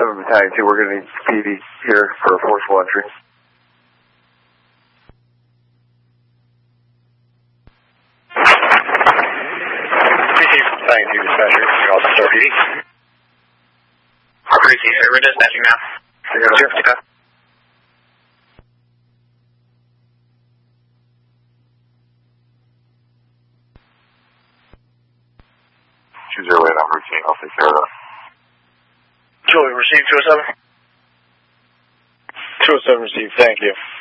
7 Battalion 2, we're going to need PD here for a forcible entry. Battalion 2 dispatcher, you also start PD. Operation, we're dispatching now. Sure. Choose your way on routine, I'll take care of that. Joey, receive 207. 207 received, thank you.